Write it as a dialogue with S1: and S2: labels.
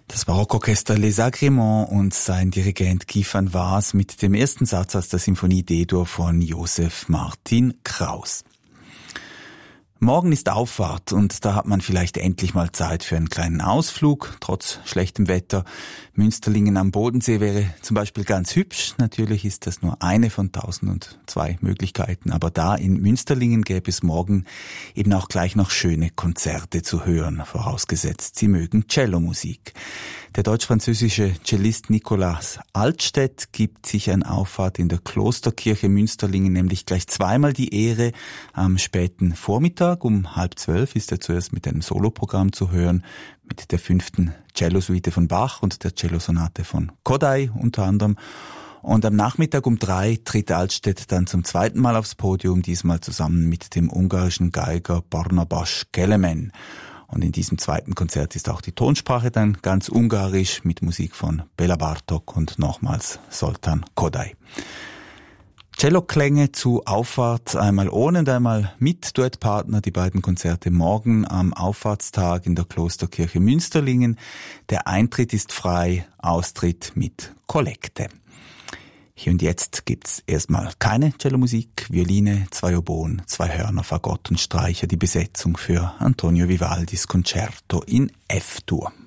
S1: Das Barockorchester Les Agréments und sein Dirigent Guy van Waas mit dem ersten Satz aus der Symphonie D-Dur von Josef Martin Kraus. Morgen ist Auffahrt und da hat man vielleicht endlich mal Zeit für einen kleinen Ausflug, trotz schlechtem Wetter. Münsterlingen am Bodensee wäre zum Beispiel ganz hübsch. Natürlich ist das nur eine von 1002 Möglichkeiten, aber da in Münsterlingen gäbe es morgen eben auch gleich noch schöne Konzerte zu hören, vorausgesetzt Sie mögen Cellomusik. Der deutsch-französische Cellist Nicolas Altstädt gibt sich an Auffahrt in der Klosterkirche Münsterlingen nämlich gleich zweimal die Ehre. Am späten Vormittag um 11:30 ist er zuerst mit einem Soloprogramm zu hören, mit der 5. Cellosuite von Bach und der Cellosonate von Kodály unter anderem. Und am Nachmittag um 3 tritt Altstädt dann zum zweiten Mal aufs Podium, diesmal zusammen mit dem ungarischen Geiger Barnabás Kelemen. Und in diesem zweiten Konzert ist auch die Tonsprache dann ganz ungarisch mit Musik von Béla Bartók und nochmals Zoltán Kodály. Celloklänge zu Auffahrt, einmal ohne und einmal mit Duettpartner, die beiden Konzerte morgen am Auffahrtstag in der Klosterkirche Münsterlingen. Der Eintritt ist frei, Austritt mit Kollekte. Hier und jetzt gibt's erstmal keine Cellomusik, Violine, 2 Oboen, 2 Hörner, Fagott und Streicher, die Besetzung für Antonio Vivaldis Concerto in F-Dur.